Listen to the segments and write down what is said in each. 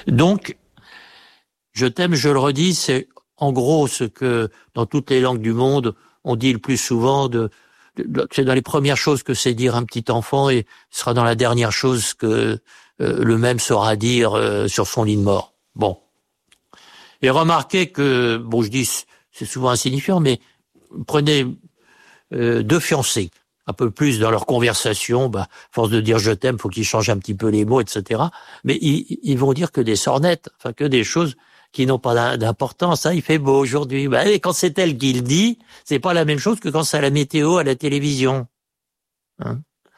Donc, je t'aime, je le redis, c'est en gros ce que, dans toutes les langues du monde, on dit le plus souvent c'est dans les premières choses que sait dire un petit enfant et ce sera dans la dernière chose que le même saura dire sur son lit de mort. Bon. Et remarquez que, bon, je dis, c'est souvent insignifiant, mais prenez deux fiancés, un peu plus dans leur conversation, force de dire je t'aime, faut qu'ils changent un petit peu les mots, etc. Mais ils vont dire que des sornettes, enfin que des choses qui n'ont pas d'importance. Il fait beau aujourd'hui. Et quand c'est elle qui le dit, c'est pas la même chose que quand c'est la météo à la télévision. Hein?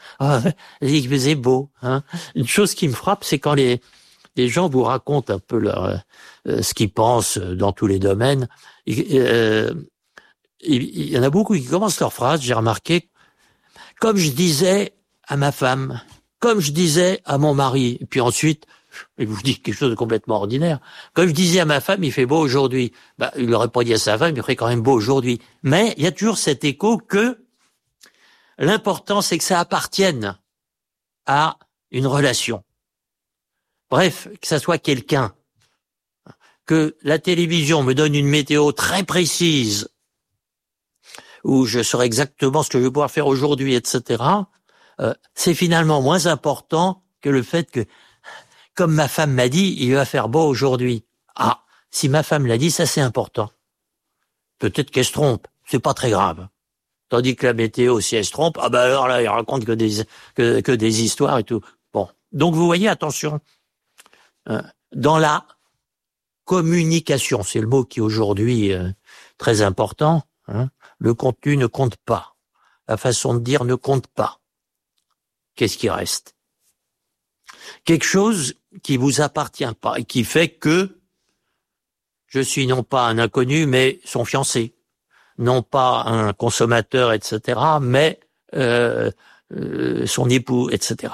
Il faisait beau. Hein? Une chose qui me frappe, c'est quand les gens vous racontent un peu ce qu'ils pensent dans tous les domaines. Il y en a beaucoup qui commencent leur phrase, j'ai remarqué, comme je disais à ma femme, comme je disais à mon mari. Et puis ensuite, il vous dit quelque chose de complètement ordinaire. Comme je disais à ma femme, il fait beau aujourd'hui. Il n'aurait pas dit à sa femme, il ferait quand même beau aujourd'hui. Mais il y a toujours cet écho que l'important, c'est que ça appartienne à une relation. Bref, que ça soit quelqu'un. Que la télévision me donne une météo très précise, où je saurai exactement ce que je vais pouvoir faire aujourd'hui, etc., c'est finalement moins important que le fait que, comme ma femme m'a dit, il va faire beau aujourd'hui. Si ma femme l'a dit, ça c'est important. Peut-être qu'elle se trompe, c'est pas très grave. Tandis que la météo, si elle se trompe, alors là, il raconte que des histoires et tout. Bon. Donc vous voyez, attention, dans la communication, c'est le mot qui est aujourd'hui très important, le contenu ne compte pas. La façon de dire ne compte pas. Qu'est-ce qui reste? Quelque chose qui vous appartient pas et qui fait que je suis non pas un inconnu, mais son fiancé. Non pas un consommateur, etc., mais son époux, etc.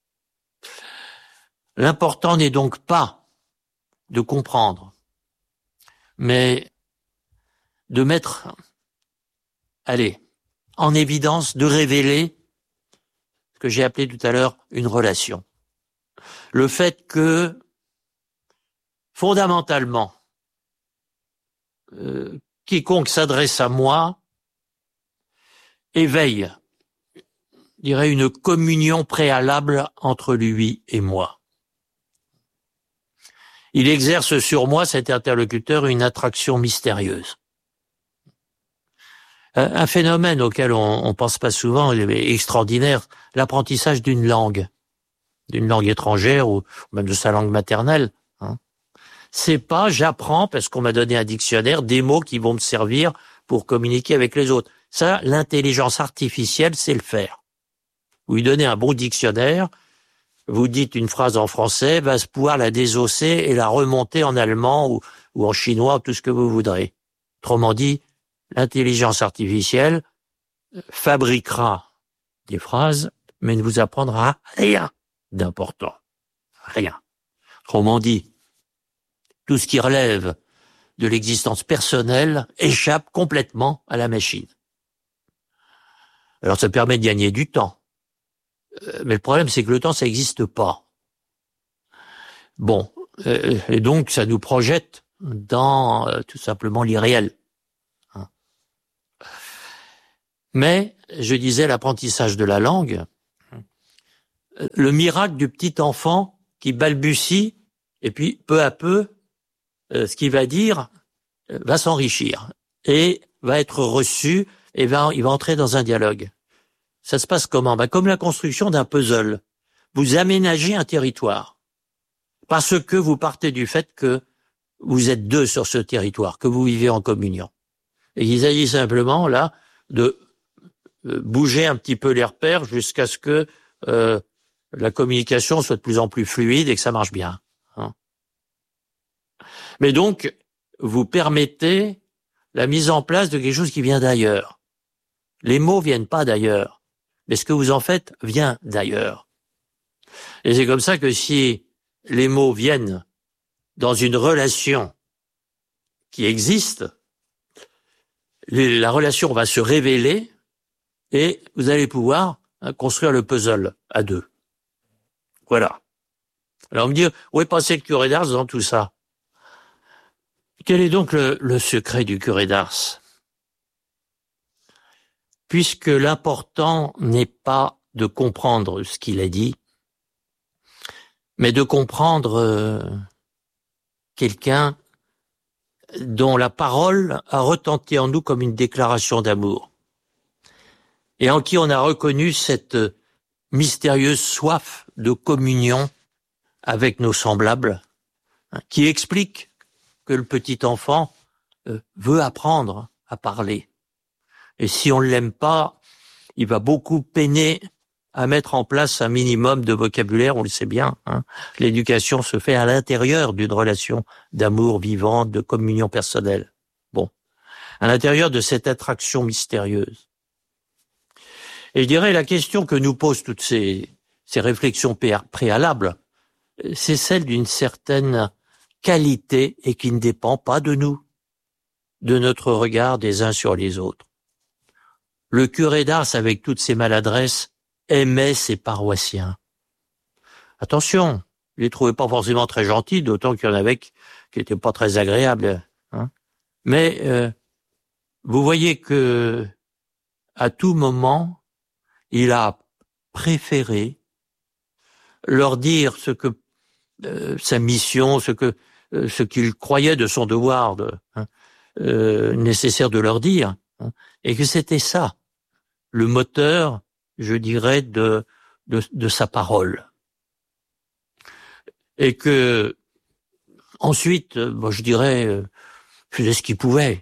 L'important n'est donc pas de comprendre, mais de mettre, en évidence, de révéler ce que j'ai appelé tout à l'heure une relation. Le fait que, fondamentalement, quiconque s'adresse à moi éveille, je dirais, une communion préalable entre lui et moi. Il exerce sur moi, cet interlocuteur, une attraction mystérieuse. Un phénomène auquel on pense pas souvent, extraordinaire, l'apprentissage d'une langue étrangère ou même de sa langue maternelle. C'est pas j'apprends parce qu'on m'a donné un dictionnaire des mots qui vont me servir pour communiquer avec les autres. Ça, l'intelligence artificielle sait le faire. Vous lui donnez un bon dictionnaire, vous dites une phrase en français, va pouvoir la désosser et la remonter en allemand ou en chinois, tout ce que vous voudrez. Autrement dit, l'intelligence artificielle fabriquera des phrases, mais ne vous apprendra rien d'important. Rien. Autrement dit, tout ce qui relève de l'existence personnelle échappe complètement à la machine. Alors ça permet de gagner du temps. Mais le problème, c'est que le temps, ça n'existe pas. Bon, et donc ça nous projette dans tout simplement l'irréel. Mais, je disais, l'apprentissage de la langue, le miracle du petit enfant qui balbutie, et puis peu à peu, ce qu'il va dire va s'enrichir et va être reçu et il va entrer dans un dialogue. Ça se passe comment? Comme la construction d'un puzzle. Vous aménagez un territoire parce que vous partez du fait que vous êtes deux sur ce territoire, que vous vivez en communion. Et il s'agit simplement là de bouger un petit peu les repères jusqu'à ce que la communication soit de plus en plus fluide et que ça marche bien. Mais donc, vous permettez la mise en place de quelque chose qui vient d'ailleurs. Les mots viennent pas d'ailleurs, mais ce que vous en faites vient d'ailleurs. Et c'est comme ça que si les mots viennent dans une relation qui existe, la relation va se révéler et vous allez pouvoir construire le puzzle à deux. Voilà. Alors on me dit, où est passé le curé d'Ars dans tout ça? Quel est donc le secret du curé d'Ars? Puisque l'important n'est pas de comprendre ce qu'il a dit, mais de comprendre quelqu'un dont la parole a retenti en nous comme une déclaration d'amour, et en qui on a reconnu cette mystérieuse soif de communion avec nos semblables, qui explique que le petit enfant veut apprendre à parler. Et si on ne l'aime pas, il va beaucoup peiner à mettre en place un minimum de vocabulaire, on le sait bien. L'éducation se fait à l'intérieur d'une relation d'amour vivante, de communion personnelle. Bon, à l'intérieur de cette attraction mystérieuse. Et je dirais, la question que nous posent toutes ces réflexions préalables, c'est celle d'une certaine qualité et qui ne dépend pas de nous, de notre regard des uns sur les autres. Le curé d'Ars, avec toutes ses maladresses, aimait ses paroissiens. Attention, je les trouvais pas forcément très gentils, d'autant qu'il y en avait qui étaient pas très agréables. Mais vous voyez que à tout moment, il a préféré leur dire ce que sa mission, ce qu'il croyait de son devoir nécessaire de leur dire, et que c'était ça, le moteur, je dirais, de sa parole. Et que ensuite, je dirais, faisait ce qu'il pouvait.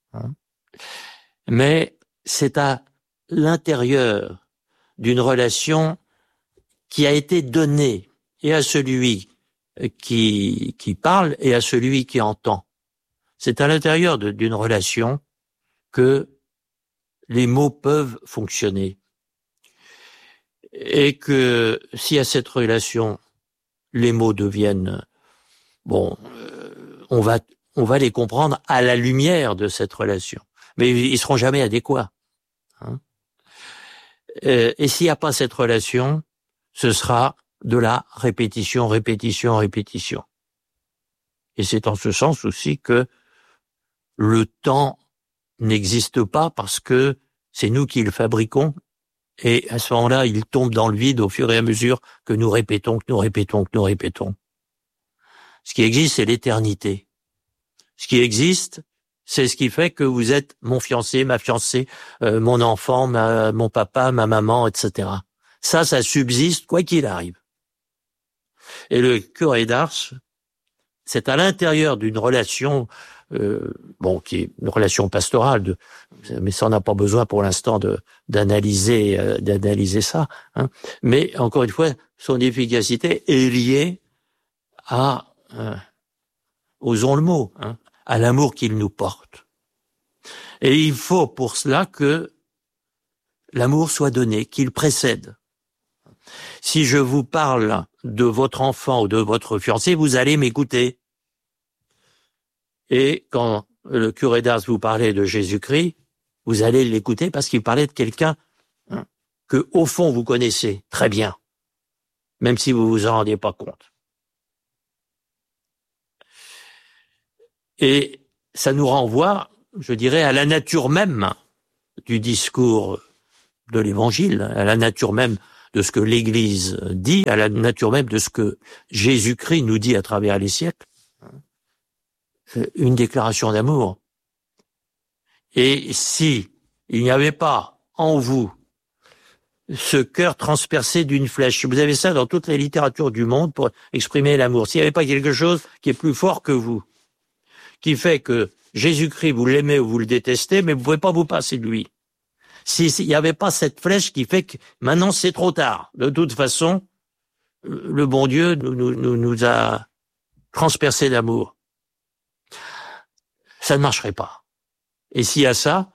Mais c'est à l'intérieur d'une relation qui a été donnée et à celui qui parle et à celui qui entend. C'est à l'intérieur d'une relation que les mots peuvent fonctionner. Et que si à cette relation, les mots deviennent, on va les comprendre à la lumière de cette relation. Mais ils seront jamais adéquats. Et s'il n'y a pas cette relation, ce sera de la répétition, répétition, répétition. Et c'est en ce sens aussi que le temps n'existe pas parce que c'est nous qui le fabriquons. Et à ce moment-là, il tombe dans le vide au fur et à mesure que nous répétons, que nous répétons, que nous répétons. Ce qui existe, c'est l'éternité. Ce qui existe, c'est ce qui fait que vous êtes mon fiancé, ma fiancée, mon enfant, mon papa, ma maman, etc. Ça subsiste quoi qu'il arrive. Et le curé d'Ars, c'est à l'intérieur d'une relation, qui est une relation pastorale, mais ça on n'a pas besoin pour l'instant d'analyser ça. Mais encore une fois, son efficacité est liée à, osons le mot, à l'amour qu'il nous porte. Et il faut pour cela que l'amour soit donné, qu'il précède. Si je vous parle de votre enfant ou de votre fiancé, vous allez m'écouter. Et quand le curé d'Ars vous parlait de Jésus-Christ, vous allez l'écouter parce qu'il parlait de quelqu'un que, au fond, vous connaissez très bien, même si vous vous en rendiez pas compte. Et ça nous renvoie, je dirais, à la nature même du discours de l'Évangile, à la nature même de ce que l'Église dit, à la nature même de ce que Jésus-Christ nous dit à travers les siècles. Une déclaration d'amour. Et si il n'y avait pas en vous ce cœur transpercé d'une flèche, vous avez ça dans toutes les littératures du monde pour exprimer l'amour, s'il n'y avait pas quelque chose qui est plus fort que vous, qui fait que Jésus-Christ, vous l'aimez ou vous le détestez, mais vous ne pouvez pas vous passer de lui. S'il n'y avait pas cette flèche qui fait que maintenant c'est trop tard. De toute façon, le bon Dieu nous a transpercé d'amour. Ça ne marcherait pas. Et s'il y a ça,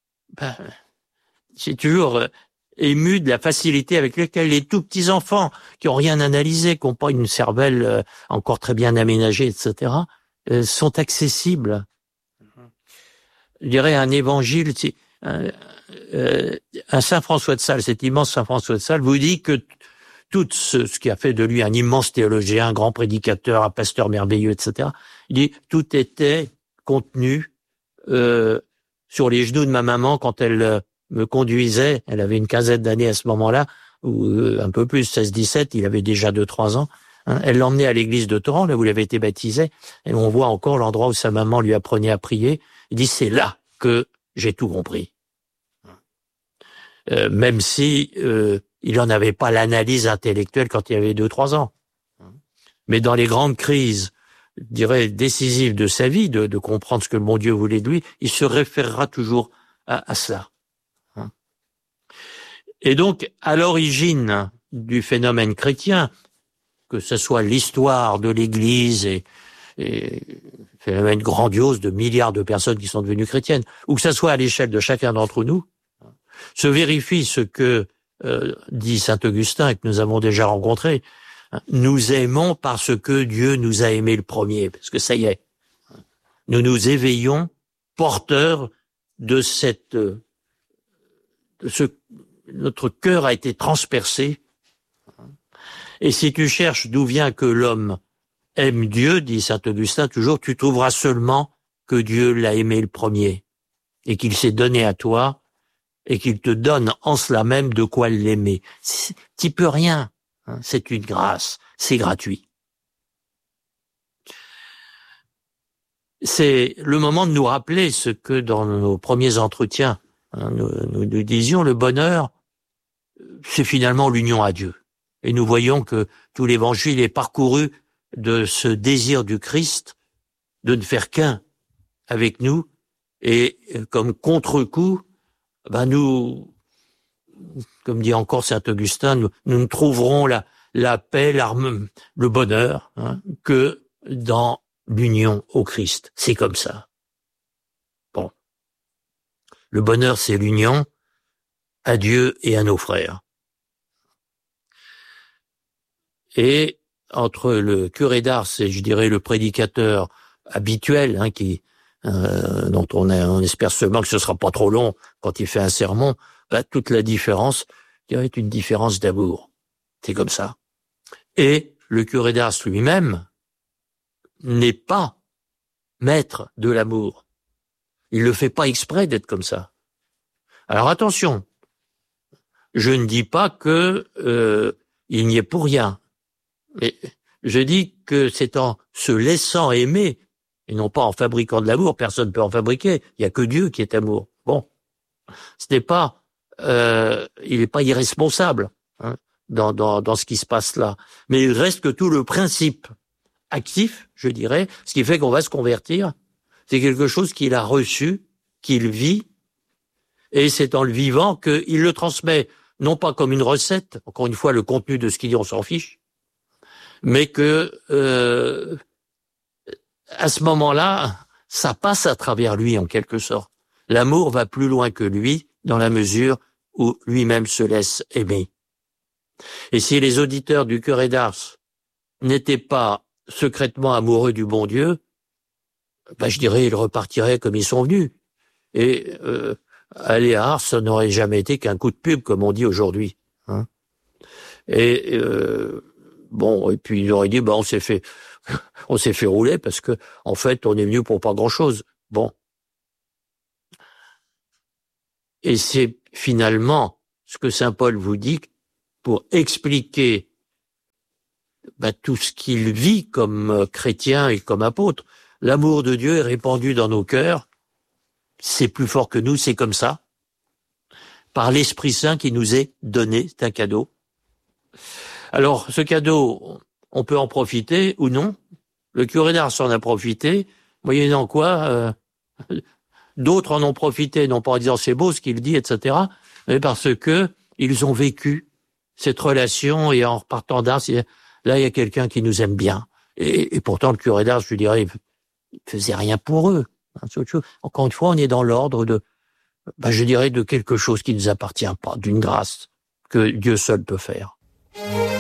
c'est toujours ému de la facilité avec laquelle les tout petits enfants qui ont rien analysé, qui n'ont pas une cervelle encore très bien aménagée, etc., sont accessibles. Je dirais un évangile, un Saint François de Sales, cet immense Saint François de Sales, vous dit que tout ce qui a fait de lui un immense théologien, un grand prédicateur, un pasteur merveilleux, etc. Il dit, tout était contenu sur les genoux de ma maman quand elle me conduisait. Elle avait une quinzaine d'années à ce moment-là, ou un peu plus, 16-17, il avait déjà 2-3 ans. Hein. Elle l'emmenait à l'église de Torrent, là où il avait été baptisé, et on voit encore l'endroit où sa maman lui apprenait à prier. Il dit, c'est là que j'ai tout compris. Même si il n'en avait pas l'analyse intellectuelle quand il avait 2-3 ans. Mais dans les grandes crises, je dirais, décisives de sa vie, de comprendre ce que le bon Dieu voulait de lui, il se référera toujours à cela. Et donc, à l'origine du phénomène chrétien, que ce soit l'histoire de l'Église et phénomène grandiose de milliards de personnes qui sont devenues chrétiennes, ou que ce soit à l'échelle de chacun d'entre nous, se vérifie ce que dit saint Augustin et que nous avons déjà rencontré. Nous aimons parce que Dieu nous a aimés le premier, parce que ça y est, nous nous éveillons porteurs de notre cœur a été transpercé. Et si tu cherches d'où vient que l'homme aime Dieu, dit saint Augustin toujours, tu trouveras seulement que Dieu l'a aimé le premier et qu'il s'est donné à toi et qu'il te donne en cela même de quoi l'aimer. T'y peux rien, hein, c'est une grâce, c'est gratuit. C'est le moment de nous rappeler ce que dans nos premiers entretiens, hein, nous disions, le bonheur, c'est finalement l'union à Dieu. Et nous voyons que tout l'évangile est parcouru de ce désir du Christ de ne faire qu'un avec nous, et comme contre-coup, nous, comme dit encore saint Augustin, nous ne trouverons la paix, le bonheur, hein, que dans l'union au Christ. C'est comme ça. Bon. Le bonheur, c'est l'union à Dieu et à nos frères. Et entre le curé d'Ars et, je dirais, le prédicateur habituel, hein, dont on espère seulement que ce sera pas trop long quand il fait un sermon, toute la différence, je dirais, est une différence d'amour. C'est comme ça. Et le curé d'Ars lui-même n'est pas maître de l'amour. Il le fait pas exprès d'être comme ça. Alors attention, je ne dis pas que il n'y est pour rien. Mais je dis que c'est en se laissant aimer, et non pas en fabriquant de l'amour, personne ne peut en fabriquer, il n'y a que Dieu qui est amour. Bon, ce n'est pas, il n'est pas irresponsable, hein, dans ce qui se passe là. Mais il reste que tout le principe actif, je dirais, ce qui fait qu'on va se convertir, c'est quelque chose qu'il a reçu, qu'il vit, et c'est en le vivant qu'il le transmet, non pas comme une recette, encore une fois, le contenu de ce qu'il dit, on s'en fiche, mais que à ce moment-là, ça passe à travers lui en quelque sorte. L'amour va plus loin que lui dans la mesure où lui-même se laisse aimer. Et si les auditeurs du curé d'Ars n'étaient pas secrètement amoureux du bon Dieu, je dirais ils repartiraient comme ils sont venus. Et aller à Ars, ça n'aurait jamais été qu'un coup de pub, comme on dit aujourd'hui. Hein. Et et puis ils auraient dit, on s'est fait rouler parce que, en fait, on est venu pour pas grand-chose. Bon. Et c'est finalement ce que saint Paul vous dit pour expliquer tout ce qu'il vit comme chrétien et comme apôtre. L'amour de Dieu est répandu dans nos cœurs. C'est plus fort que nous, c'est comme ça. Par l'Esprit Saint qui nous est donné, c'est un cadeau. Alors, ce cadeau, on peut en profiter ou non. Le curé d'Ars en a profité, moyennant quoi d'autres en ont profité, non pas en disant c'est beau ce qu'il dit, etc., mais parce que ils ont vécu cette relation et en repartant d'Ars, là il y a quelqu'un qui nous aime bien. Et pourtant le curé d'Ars, je dirais, il faisait rien pour eux. C'est autre chose. Encore une fois, on est dans l'ordre de, je dirais, de quelque chose qui ne nous appartient pas, d'une grâce que Dieu seul peut faire.